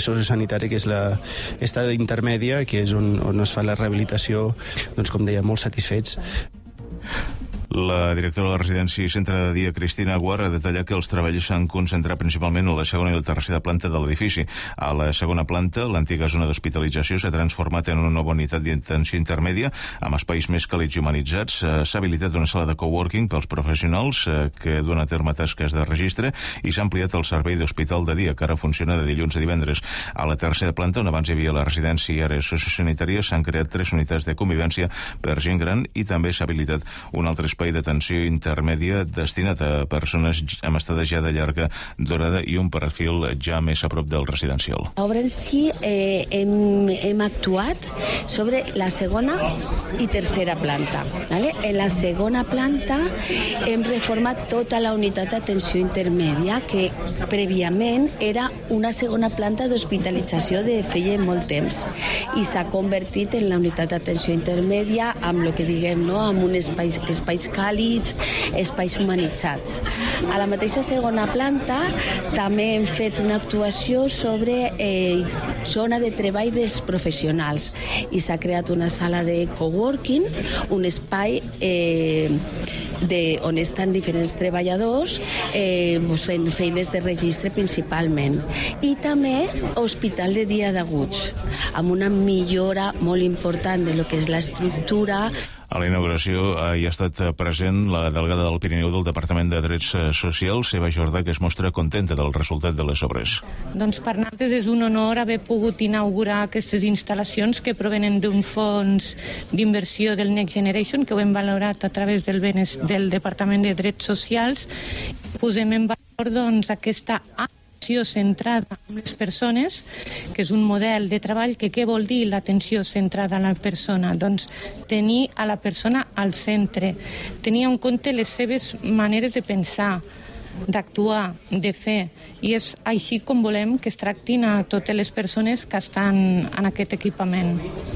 sociosanitari, que és l'estada intermèdia, que és on es fa la rehabilitació, doncs, com deia, molt satisfets. La directora de la residència i centre de dia, Cristina Aguar, ha detallat que els treballs s'han concentrat principalment a la segona i la tercera planta de l'edifici. A la segona planta, l'antiga zona d'hospitalització s'ha transformat en una nova unitat d'atenció intermèdia amb espais més càlids i humanitzats. S'ha habilitat una sala de coworking pels professionals que duen a terme tasques de registre i s'ha ampliat el servei d'hospital de dia, que ara funciona de dilluns a divendres. A la tercera planta, on abans hi havia la residència i àrees sociosanitàries, s'han creat 3 unitats de convivència per gent gran i també s'ha habilitat un altre espai d'atenció intermèdia destinat a persones amb estada ja de llarga durada i un perfil ja més a prop del residencial. L'obra en si hem actuat sobre la segona i tercera planta. ¿Vale? En la segona planta hem reformat tota la unitat d'atenció intermèdia, que prèviament era una segona planta d'hospitalització de feia molt temps, i s'ha convertit en la unitat d'atenció intermèdia amb el que diguem, no? Amb un espais càlids, espais humanitzats. A la mateixa segona planta també hem fet una actuació sobre zona de treball dels professionals i s'ha creat una sala de coworking, un espai on estan diferents treballadors fent feines de registre principalment, i també hospital de dia d'aguts amb una millora molt important de lo que és l'estructura. A la inauguració hi ha estat present la delegada del Pirineu del Departament de Drets Socials, Eva Jordà, que es mostra contenta del resultat de les obres. Doncs per nosaltres és un honor haver pogut inaugurar aquestes instal·lacions que provenen d'un fons d'inversió del Next Generation, que ho hem valorat a través del Departament de Drets Socials. Posem en valor doncs aquesta centrada en les persones, que és un model de treball que què vol dir l'atenció centrada a la persona? Doncs tenir a la persona al centre, tenir en compte les seves maneres de pensar, d'actuar, de fer, i és així com volem que es tractin a totes les persones que estan en aquest equipament.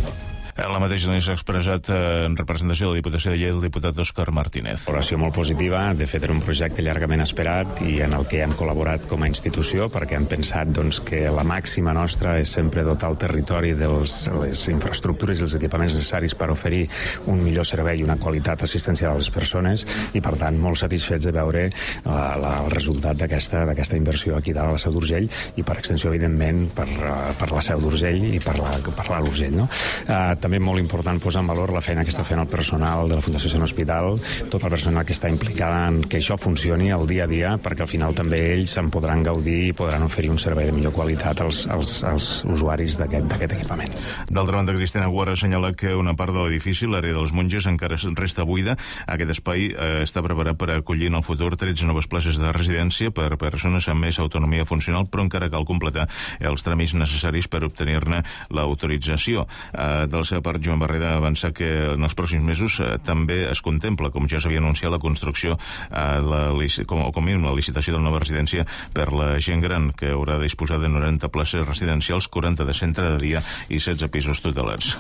La mateixa doncs s'ha expressat en representació de la Diputació de Lleida el diputat Òscar Martínez. Valoració molt positiva, de fet era un projecte llargament esperat i en el que hem col·laborat com a institució, perquè hem pensat doncs, que la màxima nostra és sempre dotar el territori de les infraestructures i els equipaments necessaris per oferir un millor servei i una qualitat assistencial a les persones, i per tant molt satisfets de veure el resultat d'aquesta inversió aquí dalt a la Seu d'Urgell i per extensió evidentment per la Seu d'Urgell i per l'Alt Urgell, no? També molt important posar en valor la feina que està fent el personal de la Fundació Sant Hospital, tot el personal que està implicada en que això funcioni al dia a dia, perquè al final també ells en podran gaudir i podran oferir un servei de millor qualitat als usuaris d'aquest equipament. D'altra banda, Cristina Aguar assenyala que una part de l'edifici, l'àrea dels monges, encara resta buida. Aquest espai està preparat per acollir en el futur 13 noves places de residència per persones amb més autonomia funcional, però encara cal completar els tràmits necessaris per obtenir-ne l'autorització. De la seva part, Joan Barreda avança que en els pròxims mesos també es contempla, com ja s'havia anunciat, la construcció com a mínim la licitació de la nova residència per la gent gran, que haurà de disposar de 90 places residencials, 40 de centre de dia i 16 pisos tutelats.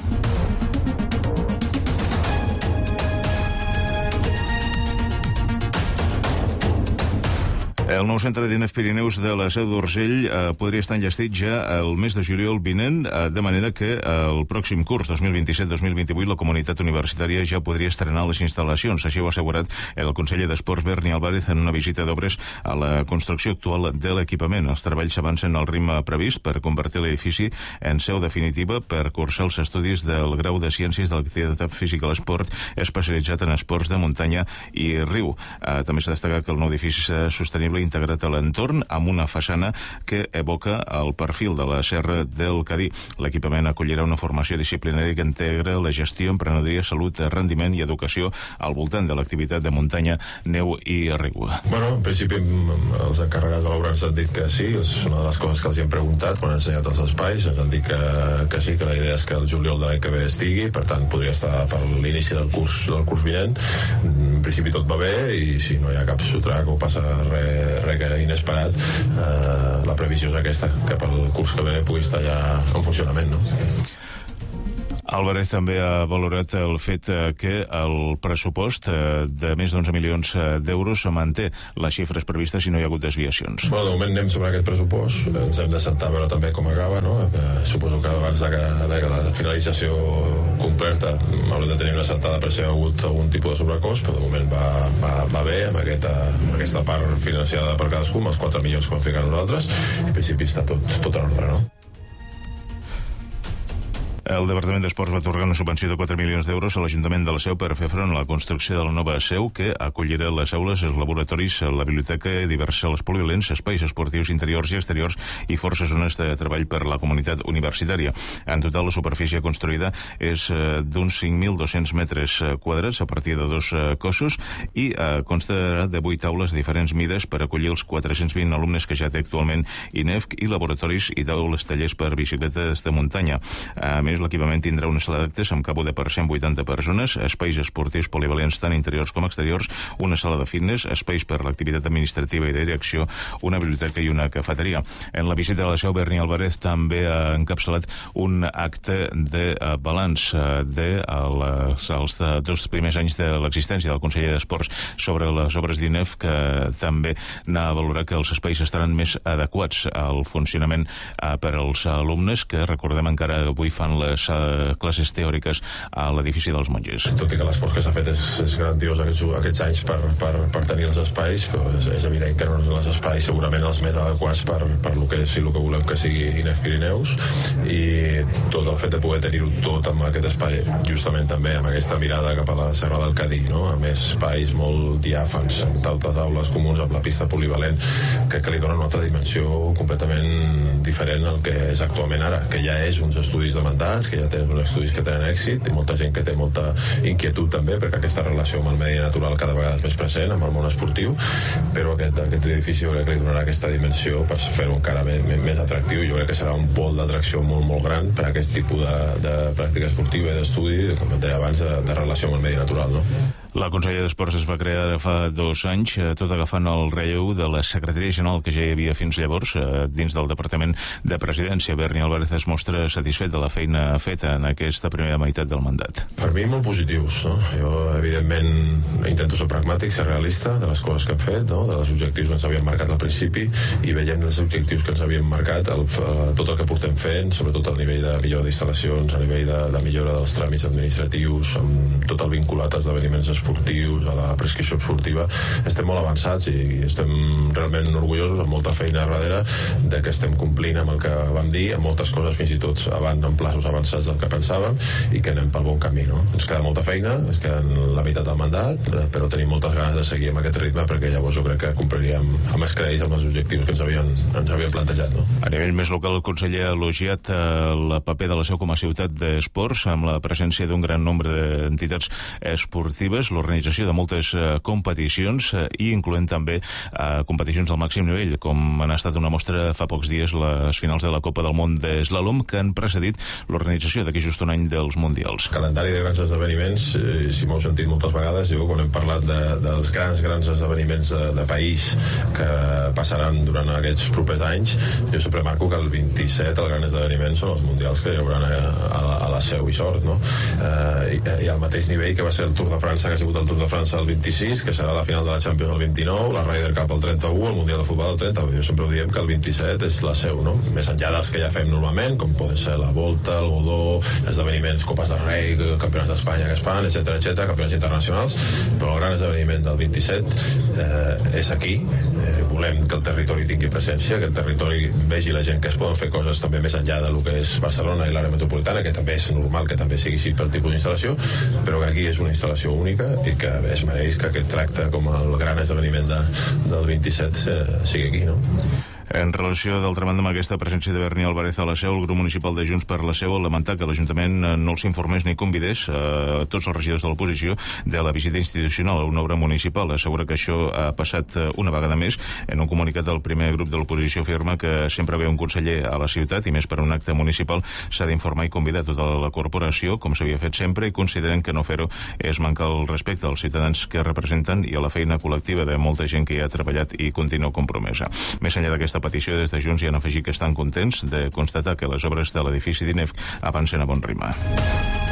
El nou centre d'INEF Pirineus de la Seu d'Urgell podria estar enllestit ja el mes de juliol vinent, de manera que el pròxim curs 2027-2028 la comunitat universitària ja podria estrenar les instal·lacions. Així ho ha assegurat el conseller d'Esports, Berni Álvarez, en una visita d'obres a la construcció actual de l'equipament. Els treballs avancen al ritme previst per convertir l'edifici en seu definitiva per cursar els estudis del grau de Ciències de l'Activitat Física i l'Esport especialitzat en esports de muntanya i riu. També s'ha destacat que el nou edifici serà sostenible integrat a l'entorn amb una façana que evoca el perfil de la Serra del Cadí. L'equipament acollirà una formació disciplinària que integra la gestió, emprenedoria, salut, rendiment i educació al voltant de l'activitat de muntanya, neu i riu. Bueno, en principi els encarregats de l'obra ens han dit que sí, és una de les coses que els hem preguntat quan han ensenyat els espais, ens han dit que sí, que la idea és que el juliol de l'any que ve estigui, per tant podria estar per l'inici del curs vinent. En principi tot va bé i si no hi ha cap sotrac o passa res inesperat, la previsió és aquesta, que pel curs que ve pugui estar ja en funcionament, no? Álvarez també ha valorat el fet que el pressupost de més d'11 milions d'euros manté les xifres previstes i no hi ha hagut desviacions. Bueno, de moment anem sobre aquest pressupost, ens hem de sentar a veure també com acaba, no? Suposo que abans de la finalització completa haurem de tenir una sentada per si hi ha hagut algun tipus de sobrecost, però de moment va bé amb aquesta part financiada per cadascú, amb els 4 milions que vam ficar nosaltres, i en principi està tot en ordre, no? El Departament d'Esports va atorgar una subvenció de 4 milions d'euros a l'Ajuntament de la Seu per fer front a la construcció de la nova Seu, que acollirà les aules, els laboratoris, la biblioteca, diverses sales polivalents, espais esportius interiors i exteriors i forces zones de treball per la comunitat universitària. En total, la superfície construïda és d'uns 5.200 metres quadrats a partir de 2 cossos i constarà de 8 aules de diferents mides per acollir els 420 alumnes que ja té actualment INEFC i laboratoris i taules tallers per bicicletes de muntanya. A més, l'equipament tindrà una sala d'actes amb cabuda per 180 persones, espais esportius polivalents tant interiors com exteriors, una sala de fitness, espais per l'activitat administrativa i de direcció, una biblioteca i una cafeteria. En la visita a la Seu, Berni Álvarez també ha encapçalat un acte de balanç dels 2 primers anys de l'existència del conseller d'Esports sobre les obres d'INEF, que també n'ha valorat que els espais estaran més adequats al funcionament per als alumnes, que recordem encara avui fan les classes teòriques a l'edifici dels Monges. Tot i que l'esforç que s'ha fet és grandiós aquests anys per tenir els espais, però és evident que no són els espais segurament els més adequats per lo que és i el que volem que sigui INEF Pirineus, i tot el fet de poder tenir-ho tot amb aquest espai, justament també amb aquesta mirada cap a la Serra del Cadí, no? A més espais molt diàfans, amb tantes aules comuns, amb la pista polivalent, que li dona una altra dimensió completament diferent al que és actualment ara, que ja és uns estudis demandats, que ja tenen uns estudis que tenen èxit, i molta gent que té molta inquietud també, perquè aquesta relació amb el medi natural cada vegada és més present, amb el món esportiu, però aquest edifici jo crec que li donarà aquesta dimensió per fer-ho encara més atractiu. Jo crec que serà un pol d'atracció molt, molt gran per a aquest tipus de pràctica esportiva i d'estudi, com et deia abans, de relació amb el medi natural, no? La Conselleria d'Esports es va crear fa 2 anys, tot agafant el relleu de la Secretaria General que ja hi havia fins llavors dins del Departament de Presidència. Berni Álvarez es mostra satisfet de la feina feta en aquesta primera meitat del mandat. Per mi molt positius, no? Jo evidentment intento ser pragmàtic, ser realista de les coses que hem fet, no? De els objectius que ens havíem marcat al principi, i veiem els objectius que ens havíem marcat, tot el que portem fent, sobretot al nivell de millora d'instal·lacions, a nivell de millora dels tràmits administratius, amb tot el vinculat a esdeveniments esportius, a la prescripció esportiva, estem molt avançats i estem realment orgullosos, amb molta feina darrere, de que estem complint amb el que vam dir, amb moltes coses fins i tot en plaços avançats del que pensàvem, i que anem pel bon camí, no? Ens queda molta feina, ens queda la meitat del mandat, però tenim moltes ganes de seguir amb aquest ritme, perquè llavors jo crec que compliríem amb escreix amb els objectius que ens havíem plantejat, no? A nivell més local, el conseller ha elogiat el paper de la Seu com a ciutat d'esports, amb la presència d'un gran nombre d'entitats esportives, l'organització de moltes competicions i incloent també competicions al màxim nivell, com han estat una mostra fa pocs dies les finals de la Copa del Món d'Eslalom, que han precedit l'organització d'aquí just un any dels Mundials. Calendari de grans esdeveniments, si m'heu sentit moltes vegades, jo quan hem parlat dels grans esdeveniments de país que passaran durant aquests propers anys, jo sempre marco que el 27 el gran esdeveniment són els Mundials que hi haurà a la Seu i Sort, no? I al mateix nivell que va ser el Tour de França, que ha sigut el Tour de França el 26, que serà la final de la Champions el 29, la Ryder Cup el 31, el Mundial de Futbol el 30. Jo sempre ho diem que el 27 és la Seu, no? Més enllà dels que ja fem normalment, com poden ser la Volta, el Godó, esdeveniments, Copes de Rei, campionats d'Espanya que es fan, etc, campionats internacionals, però el gran esdeveniment del 27 és aquí. Volem que el territori tingui presència, que el territori vegi la gent que es poden fer coses també més enllà del que és Barcelona i l'àrea metropolitana, que també és normal que també sigui així pel tipus d'instal·lació, però que aquí és una instal·lació única i que es mereix que aquest tracte com el gran esdeveniment del 27 sigui aquí, no? En relació, d'altra banda, amb aquesta presència de Berni Álvarez a la Seu, el grup municipal de Junts per la Seu ha lamentat que l'Ajuntament no els informés ni convidés a tots els regidors de l'oposició de la visita institucional a una obra municipal. Assegura que això ha passat una vegada més. En un comunicat del primer grup de l'oposició afirma que sempre ve un conseller a la ciutat i més per un acte municipal s'ha d'informar i convidar tota la corporació, com s'havia fet sempre, i consideren que no fer-ho és mancar el respecte als ciutadans que representen i a la feina col·lectiva de molta gent que hi ha treballat i continua compromesa. Més enllà d'aquesta petició, des de Junts hi han afegit que estan contents de constatar que les obres de l'edifici d'INEF avancen a bon ritme.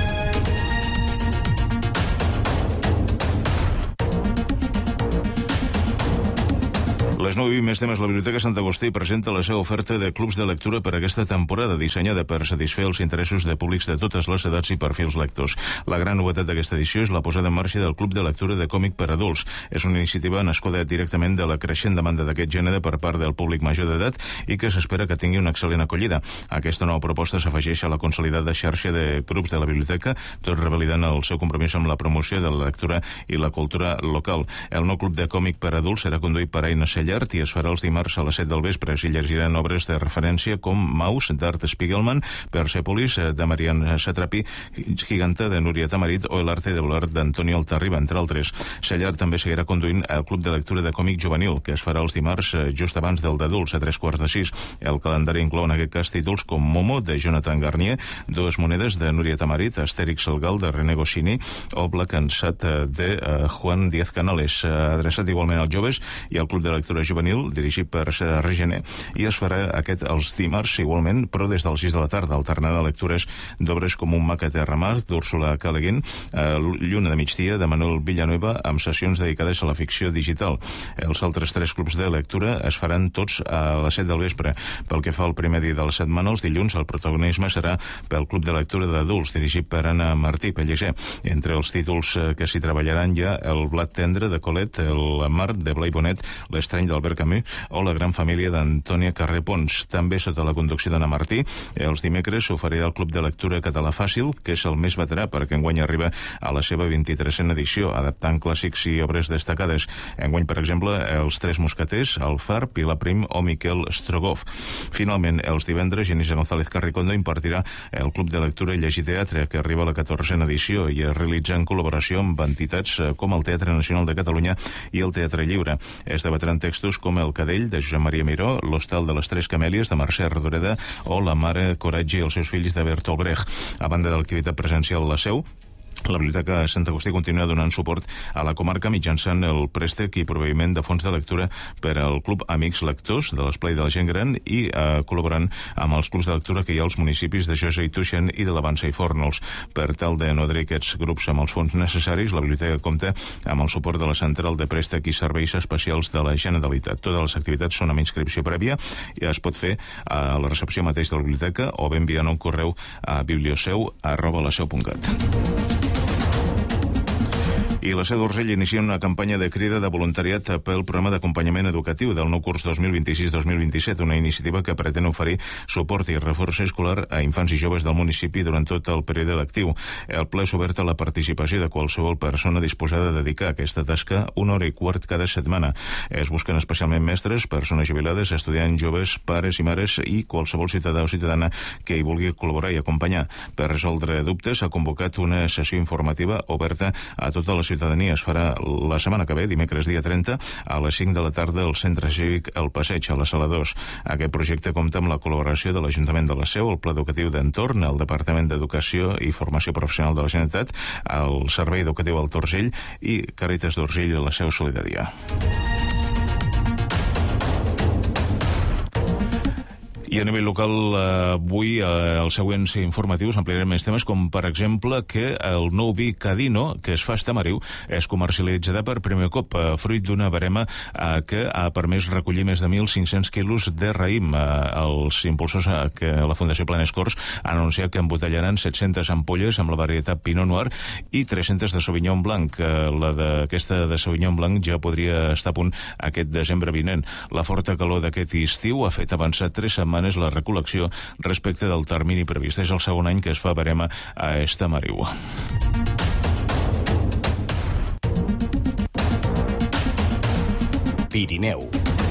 les 9 i més temes, la Biblioteca Sant Agustí presenta la seva oferta de clubs de lectura per aquesta temporada, dissenyada per satisfer els interessos de públics de totes les edats i perfils lectors. La gran novetat d'aquesta edició és la posada en marxa del Club de Lectura de còmic per adults. És una iniciativa nascuda directament de la creixent demanda d'aquest gènere per part del públic major d'edat i que s'espera que tingui una excel·lent acollida. Aquesta nova proposta s'afegeix a la consolidada xarxa de grups de la biblioteca, tot revalidant el seu compromís amb la promoció de la lectura i la cultura local. El nou club de còmic per adults serà conduït per Aina Sellart i es farà els dimarts a les 7 del vespre. S'hi llegiran obres de referència com Maus, d'Art Spiegelman, Persepolis, de Marian Satrapi, Giganta, de Núria Tamarit, o El arte de volar, d'Antonio Altarriba, entre altres. Sellart també seguirà conduint el club de lectura de còmic juvenil, que es farà els dimarts just abans del d'adults, a 3:45. El calendari inclou en aquest cas títols com Momo, de Jonathan Garnier, Dues monedes, de Núria Tamarit, Astèrix el Gal, de René Goscinny, o Black and Sat, de Juan Díaz Canales, adreçat igualment als joves, i el Club de Lectura Juvenil, dirigit per Regener, i es farà aquest els dimarts igualment, però des dels 6 de la tarda, alternada a lectures d'obres com Un mac a terramar, d'Úrsula K. Le Guin, Lluna de migdia, de Manuel Villanueva, amb sessions dedicades a la ficció digital. Els altres 3 clubs de lectura es faran tots a les 7 del vespre. Pel que fa al primer dia de la setmana, els dilluns, el protagonisme serà pel Club de Lectura d'adults, dirigit per Anna Martí Pellicer. Entre els títols que s'hi treballaran hi ha El blat tendre, de Colette, El mar, de Blai Bonet, L'estrany d'Albert Camus o La gran família d'Antònia Carré Pons. També sota la conducció d'Anna Martí, els dimecres s'oferirà el Club de Lectura Català Fàcil, que és el més veterà perquè enguany arriba a la seva 23a edició, adaptant clàssics i obres destacades. Enguany, per exemple, Els tres mosqueters, El far, Pilar Prim o Miquel Strogoff. Finalment, els divendres, Genisa González Carricondo impartirà el Club de Lectura i Llegir Teatre, que arriba a la 14a edició i es realitza en col·laboració amb entitats com el Teatre Nacional de Catalunya i el Teatre Lliure. Es debatran textos com El cadell, de Josep Maria Miró, L'hostal de les Tres Camèlies, de Mercè Rodoreda, o La mare Coratge i els seus fills, de Bertolt Brecht. A banda de l'activitat presencial a la seu, la Biblioteca Sant Agustí continua donant suport a la comarca mitjançant el préstec i proveïment de fons de lectura per al Club Amics Lectors de l'Esplai de la Gent Gran i col·laborant amb els clubs de lectura que hi ha als municipis de Josa i Tuixén i de l'Avança i Fórnols. Per tal de no adherir aquests grups amb els fons necessaris, la Biblioteca compta amb el suport de la Central de Préstec i Serveis Especials de la Generalitat. Totes les activitats són amb inscripció prèvia i es pot fer a la recepció mateix de la biblioteca o bé enviant un correu a biblioseu@laseu.cat. I la Seu d'Urgell inicia una campanya de crida de voluntariat pel programa d'acompanyament educatiu del nou curs 2026-2027, una iniciativa que pretén oferir suport i reforç escolar a infants i joves del municipi durant tot el període lectiu. El ple és obert a la participació de qualsevol persona disposada a dedicar a aquesta tasca 1 hora i quart cada setmana. Es busquen especialment mestres, persones jubilades, estudiants joves, pares i mares i qualsevol ciutadà o ciutadana que hi vulgui col·laborar i acompanyar. Per resoldre dubtes, s'ha convocat una sessió informativa oberta a tota la ciutadania. Es farà la setmana que ve, dimecres dia 30, a les 5 de la tarda al Centre Cívic El Passeig, a la Sala 2. Aquest projecte compta amb la col·laboració de l'Ajuntament de la Seu, el Pla Educatiu d'Entorn, el Departament d'Educació i Formació Professional de la Generalitat, el Servei Educatiu Alt Urgell i Càritas d'Urgell de la Seu Solidària. I a nivell local, avui, els següents informatius ampliarem més temes, com per exemple que el nou vi Cadino, que es fa a Estamariu, es comercialitzarà per primer cop, fruit d'una barema que ha permès recollir més de 1.500 quilos de raïm. Els impulsors que la Fundació Planes Corts han anunciat que embotellaran 700 ampolles amb la varietat Pinot Noir i 300 de Sauvignon Blanc. La d'aquesta de Sauvignon Blanc ja podria estar a punt aquest desembre vinent. La forta calor d'aquest estiu ha fet avançar 3 setmanes la recol·lecció respecte del termini previst. És el segon any que es fa barema a Estamariu. Pirineu.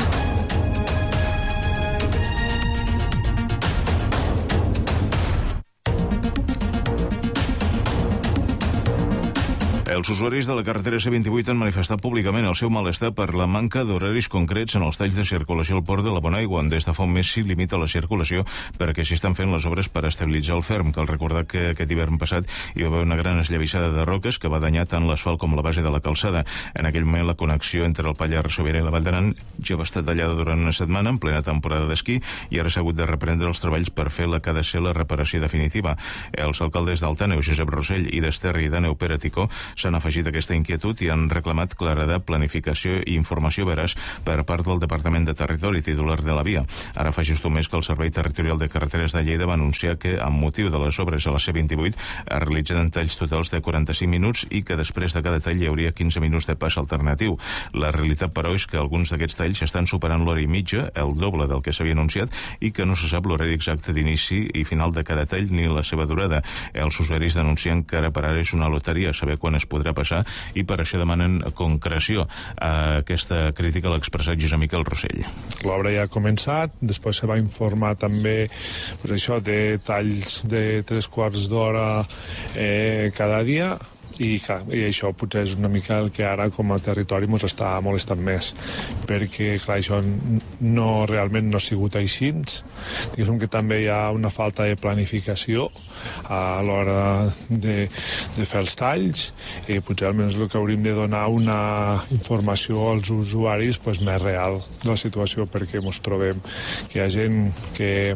Els usuaris de la carretera C28 han manifestat públicament el seu malestar per la manca d'horaris concrets en els talls de circulació al port de la Bonaigua, on des de fa un mes s'hi limita la circulació perquè s'hi estan fent les obres per estabilitzar el ferm. Cal recordar que aquest hivern passat hi va haver una gran esllavissada de roques que va danyar tant l'asfalt com la base de la calçada. En aquell moment la connexió entre el Pallars Sobirà i la Vall d'Aran ja va estar tallada durant una setmana en plena temporada d'esquí i ara s'ha hagut de reprendre els treballs per fer la que ha de ser la reparació definitiva. Els alcaldes d'Alt Àneu, Josep Rossell, i d'Esterri i d'Àneu, Pere Ticó, s'han s'han afegit aquesta inquietud i han reclamat claredat, planificació i informació veraç per part del Departament de Territori, titular de la via. Ara fa just un mes que el Servei Territorial de Carreteres de Lleida va anunciar que, amb motiu de les obres a la C28, es realitzaran talls totals de 45 minuts i que després de cada tall hi hauria 15 minuts de pas alternatiu. La realitat, però, és que alguns d'aquests talls estan superant l'hora i mitja, el doble del que s'havia anunciat, i que no se sap l'horari exacte d'inici i final de cada tall ni la seva durada. Els usuaris denuncien que ara per ara és una loteria saber quan es podrà passar i per això demanen concreció. Aquesta crítica l'ha expressat Josep Miquel Rossell. L'obra ja ha començat, després se va informar també de talls de 3/4 d'hora cada dia, i això potser és una mica el que ara com a territori ens està molestant més, perquè clar, això realment no ha sigut així. Diguéssim que també hi ha una falta de planificació a l'hora de fer els talls, i potser almenys el que hauríem de donar una informació als usuaris més real de la situació, perquè ens trobem que hi ha gent que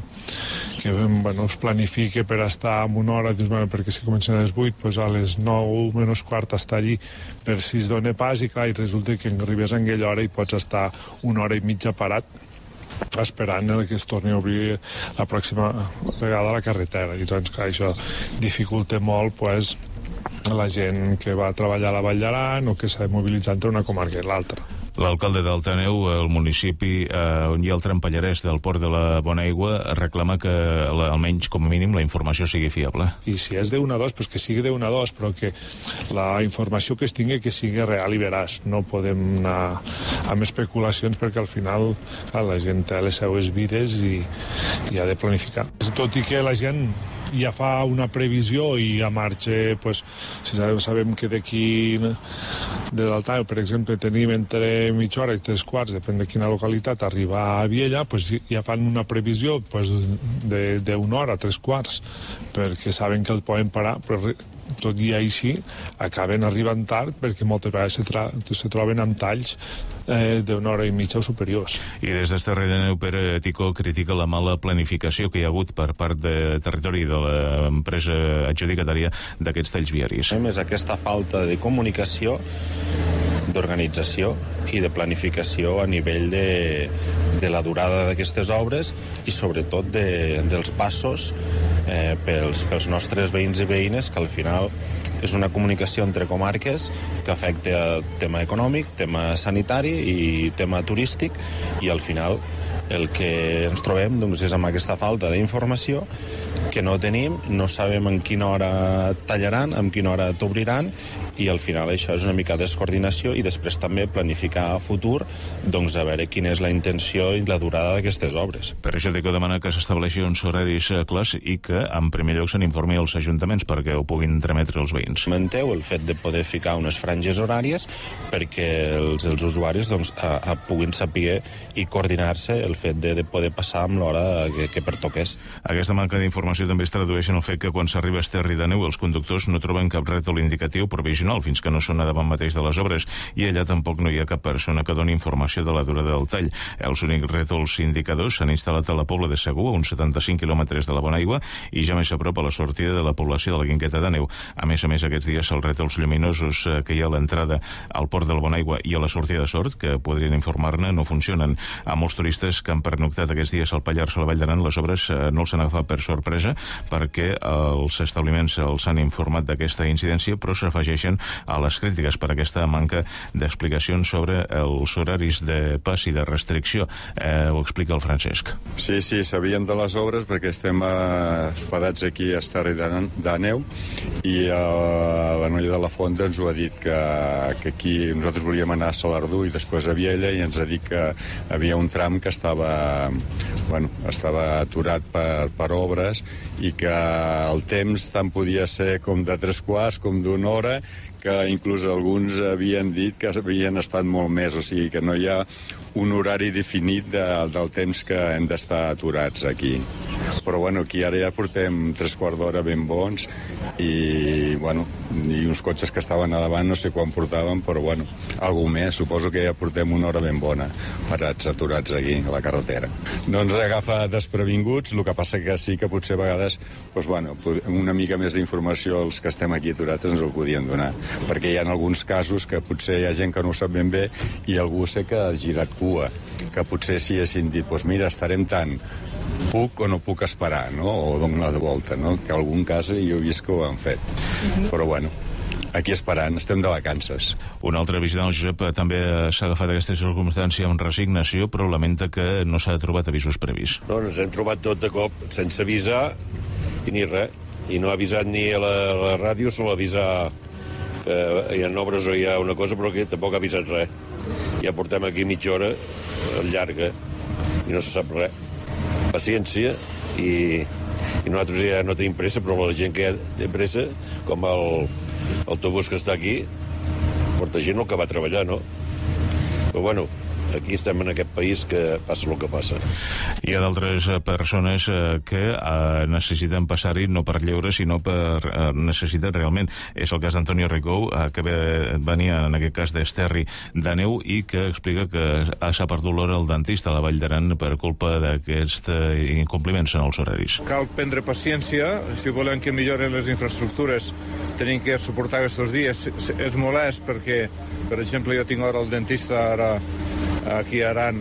es planifica per estar en una hora, perquè si comencen a les 8, a les 9 menys quart està allí per si es dona pas, i clar, i resulta que arribes a aquella hora i pots estar una hora i mitja parat esperant que es torni a obrir la pròxima vegada la carretera. I doncs, clar, això dificulta molt la gent que va a treballar a la Vall d'Aran o que s'ha de mobilitzar entre una comarca i l'altra. L'alcalde d'Altaneu, el municipi on hi ha el tram Pallarès del Port de la Bonaigua, reclama que almenys com a mínim la informació sigui fiable. I si és d'1 a 2, que sigui d'1 a 2, però que la informació que es tingui que sigui real i veraç. No podem anar amb especulacions, perquè al final la gent té les seues vides i ha de planificar. Tot i que la gent ja fa una previsió i ja marxa, si sabem que d'aquí de l'Altau, per exemple, tenim entre mitja hora i 3/4, depèn de quina localitat, arribar a Viella, ja fan una previsió d'una hora, 3/4, perquè saben que el poden parar, però tot i així acaben arribant tard, perquè moltes vegades se troben amb talls d'una hora i mitja o superiors. I des d'Esterri d'Àneu, Pere Ticó critica la mala planificació que hi ha hagut per part de Territori de l'empresa adjudicatària d'aquests talls viaris. És aquesta falta de comunicació, d'organització i de planificació a nivell de la durada d'aquestes obres i sobretot dels passos pels nostres veïns i veïnes, que al final és una comunicació entre comarques que afecta tema econòmic, tema sanitari i tema turístic, i al final el que ens trobem és amb aquesta falta d'informació que no tenim, no sabem en quina hora tallaran, en quina hora t'obriran, i al final això és una mica descoordinació, i després també planificar a futur a veure quina és la intenció i la durada d'aquestes obres. Per això Ticó demana que s'estableixi uns horaris clars i que en primer lloc se n'informi als ajuntaments perquè ho puguin trametre els veïns. Manteu el fet de poder ficar unes franges horàries perquè els usuaris puguin saber i coordinar-se el fet de poder passar amb l'hora que pertoqués. Aquesta manca d'informació també es tradueix en el fet que quan s'arriba a Esterri d'Àneu els conductors no troben cap rètol indicatiu provisional fins que no són a davant mateix de les obres, i allà tampoc no hi ha cap persona que doni informació de la durada del tall. Els únics rètols indicadors s'han instal·lat a la Pobla de Segur, a uns 75 quilòmetres de la Bonaigua, i ja més a prop a la sortida de la població de la Guingueta d'Àneu. A més, aquests dies els rètols lluminosos que hi ha a l'entrada al Port de la Bonaigua i a la sortida de Sort, que podrien informar-ne, no funcionen. A molts turistes que han pernoctat aquests dies al Pallars o a la Vall d'Aran, les obres no els han agafat per sorpresa, perquè els establiments els han informat d'aquesta incidència, però s'afegeixen a les crítiques per aquesta manca d'explicacions sobre els horaris de pas i de restricció. Ho explica el Francesc. Sí, sabíem de les obres perquè estem hospedats aquí a Esterri d'Àneu, i la noia de la Fonda ens ho ha dit, que aquí nosaltres volíem anar a Salardú i després a Viella, i ens ha dit que havia un tram que estava aturat per obres, i que el temps tant podia ser com de 3/4 com d'1 hora, que inclús alguns havien dit que havien estat molt més, o sigui que no hi ha un horari definit del temps que hem d'estar aturats aquí. Però aquí ara ja portem 3/4 d'hora ben bons, i uns cotxes que estaven a davant no sé quan portaven, però algú més, suposo que ja portem una hora ben bona parats, aturats aquí a la carretera. No ens agafa desprevinguts, el que passa que sí que potser a vegades una mica més d'informació els que estem aquí aturats ens ho podien donar. perquè hi ha alguns casos que potser hi ha gent que no ho sap ben bé i algú sé que ha girat cua, que potser si haguessin dit, doncs mira, estarem tant, puc o no puc esperar, no? O donar de volta, no? Que en algun cas jo he vist que ho han fet. Però bueno, aquí esperant, estem de vacances. Un altre visitant, el Josep, també s'ha agafat aquesta circumstància amb resignació, però lamenta que no s'ha trobat avisos previs. No, ens hem trobat tot de cop, sense avisar i ni res. I no ha avisat ni a la ràdio, sol avisar que hi ha obres o hi ha una cosa, però que tampoc ha avisat res. Ja portem aquí mitja hora llarga i no se sap res. Paciència i nosaltres ja no tenim pressa, però la gent que ja té pressa, com l'autobús que està aquí, porta gent el que va treballar, no? Però bueno, aquí estem en aquest país que passa el que passa. Hi ha d'altres persones que necessiten passar-hi no per lleure, sinó per necessitat realment. És el cas d'Antonio Ricou, que venia en aquest cas d'Esterri d'Àneu i que explica que s'ha perdut l'hora al dentista a la Vall d'Aran per culpa d'aquests incompliments en els horaris. Cal prendre paciència, si volem que milloren les infraestructures tenim que suportar aquests dies. És molest perquè, per exemple, jo tinc hora al dentista ara aquí a Aran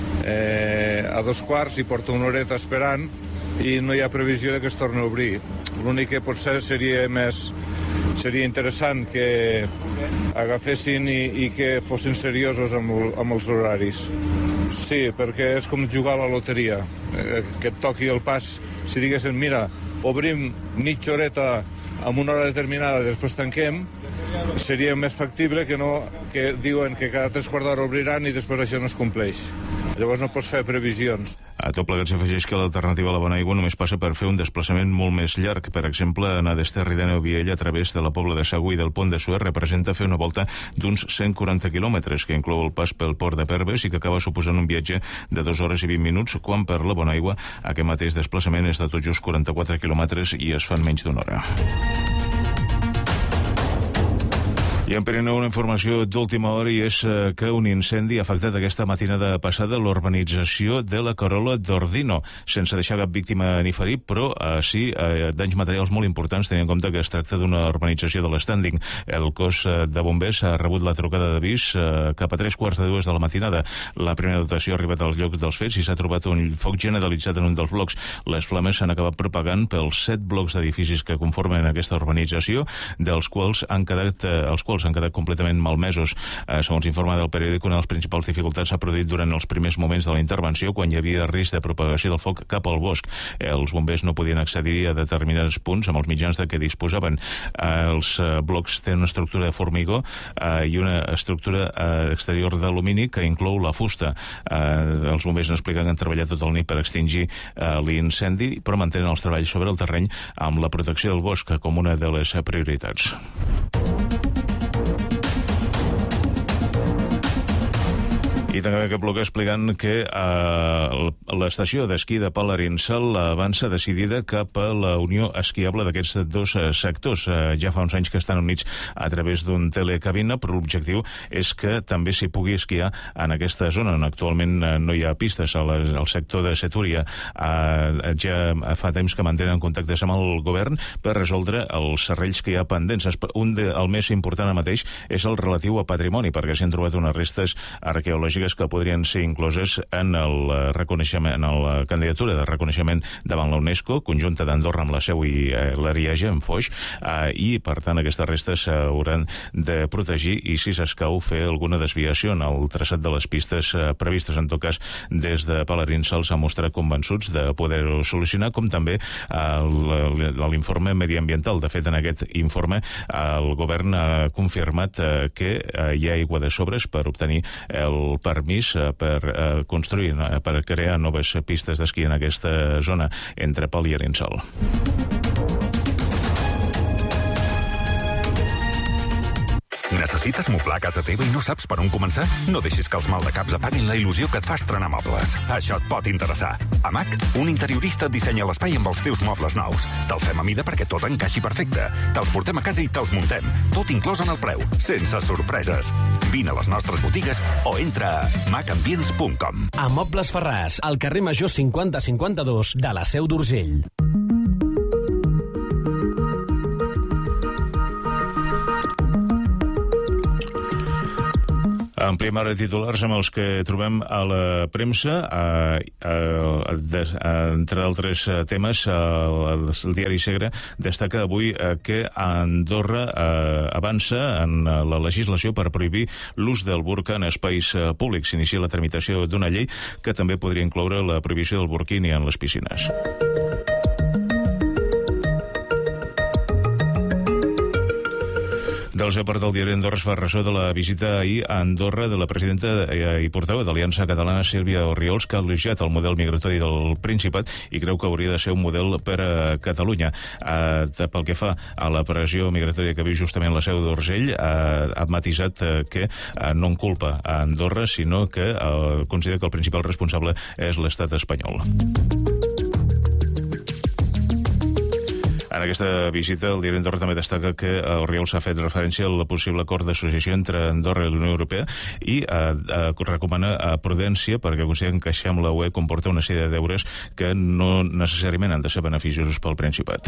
a 2:15 i porto una horeta esperant i no hi ha previsió de que es torni a obrir. L'únic que potser seria interessant que agafessin i que fossin seriosos amb els horaris. Sí, perquè és com jugar a la loteria, que et toqui el pas. Si diguessin, mira, obrim mitja horeta amb una hora determinada i després tanquem, seria més factible que no que diuen que cada 3 quarts d'hora obriran i després això no es compleix. Llavors no pots fer previsions. A tot plegat s'afegeix que l'alternativa a la Bonaigua només passa per fer un desplaçament molt més llarg. Per exemple, anar d'Esterri d'Àneu a Viella a través de la Pobla de Segur i del Pont de Suert representa fer una volta d'uns 140 quilòmetres, que inclou el pas pel port de Perves i que acaba suposant un viatge de 2 hores i 20 minuts, quan per la Bonaigua aquest mateix desplaçament és de tot just 44 quilòmetres i es fan menys d'una hora. I en Pirineu, una informació d'última hora, i és que un incendi ha afectat aquesta matinada passada l'urbanització de la Carola d'Ordino, sense deixar cap víctima ni ferit, però sí danys materials molt importants, tenint en compte que es tracta d'una urbanització de l'Standing. El cos de bombers ha rebut la trucada d'avís cap a 3:45 de la matinada. La primera dotació ha arribat al lloc dels fets i s'ha trobat un foc generalitzat en un dels blocs. Les flames s'han acabat propagant pels 7 blocs d'edificis que conformen aquesta urbanització, dels quals han quedat completament malmesos. Segons informa del periòdic, una de les principals dificultats s'ha produït durant els primers moments de la intervenció, quan hi havia risc de propagació del foc cap al bosc. Els bombers no podien accedir a determinats punts amb els mitjans de què disposaven. Els blocs tenen una estructura de formigó i una estructura exterior d'alumini que inclou la fusta. Els bombers expliquen que han treballat tot el nit per extingir l'incendi, però mantenen els treballs sobre el terreny amb la protecció del bosc com una de les prioritats. I també aquest bloc explicant que l'estació d'esquí de Palarinsal avança decidida cap a la unió esquiable d'aquests dos sectors. Ja fa uns anys que estan units a través d'un telecabina, però l'objectiu és que també s'hi pugui esquiar en aquesta zona on actualment no hi ha pistes. Al sector de Setúria ja fa temps que mantenen contactes amb el govern per resoldre els serrells que hi ha pendents. El més important ara mateix és el relatiu a patrimoni, perquè s'hi han trobat unes restes arqueològiques que podrien ser incloses en el reconeixement, en la candidatura de reconeixement davant la UNESCO, conjunta d'Andorra amb la Seu i l'Arieja, en Foix, i per tant aquestes restes s'hauran de protegir i, si s'escau, fer alguna desviació en el traçat de les pistes previstes. En tot cas, des de Palarinsal s'ha mostrat convençuts de poder-ho solucionar, com també l'informe mediambiental. De fet, en aquest informe el govern ha confirmat que hi ha aigua de sobres per obtenir el permís per construir, per crear noves pistes d'esquí en aquesta zona entre Pal i Arinsal. Necessites moblar casa teva i no saps per on començar? No deixis que els maldecaps apaguin la il·lusió que et fa estrenar mobles. Això et pot interessar. A MAC, un interiorista et dissenya l'espai amb els teus mobles nous. Te'ls fem a mida perquè tot encaixi perfecte. Te'ls portem a casa i te'ls muntem. Tot inclòs en el preu, sense sorpreses. Vine a les nostres botigues o entra a macambients.com. A Mobles Ferràs, al carrer Major 5052 de la Seu d'Urgell. Ampliem ara titulars amb els que trobem a la premsa. Entre altres temes, el diari Segre destaca avui que Andorra avança en la legislació per prohibir l'ús del burca en espais públics. S'inicia la tramitació d'una llei que també podria incloure la prohibició del burkini en les piscines. Del Gepard del diari Andorra es fa ressò de la visita ahir a Andorra de la presidenta i portaveu d'Aliança Catalana, Sílvia Orriols, que ha elogiat el model migratori del Principat i creu que hauria de ser un model per a Catalunya. Pel que fa a la pressió migratòria que viu justament la Seu d'Urgell, ha matisat que no en culpa a Andorra, sinó que considera que el principal responsable és l'estat espanyol. En aquesta visita, el diari Andorra també destaca que Orriols ha fet referència al possible acord d'associació entre Andorra i la Unió Europea i recomana prudència perquè consideren que així amb la UE comporta una sèrie de deures que no necessàriament han de ser beneficiosos pel Principat.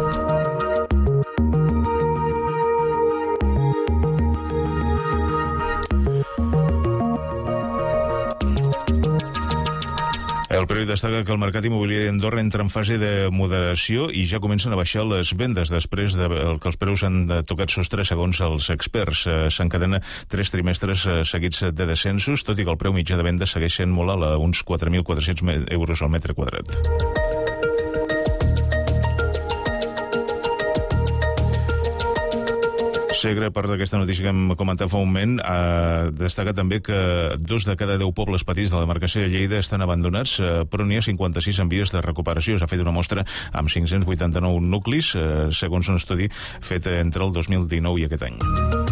El periòdic destaca que el mercat immobiliari d'Andorra entra en fase de moderació i ja comencen a baixar les vendes després que els preus han tocat sostre segons els experts. S'encadena 3 trimestres seguits de descensos, tot i que el preu mitjà de venda segueix sent molt alt, a uns 4.400 euros al metre quadrat. Segre, a part d'aquesta notícia que hem comentat fa un moment, destaca també que 2 de cada 10 pobles petits de la demarcació de Lleida estan abandonats, però n'hi ha 56 en vies de recuperació. S'ha fet una mostra amb 589 nuclis, segons un estudi fet entre el 2019 i aquest any.